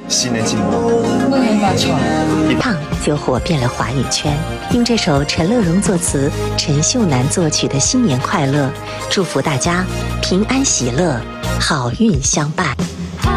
新年进步， 新年发财， 一唱就火遍了华语圈。用这首陈乐融作词、陈秀楠作曲的《新年快乐》，祝福大家平安喜乐，好运相伴。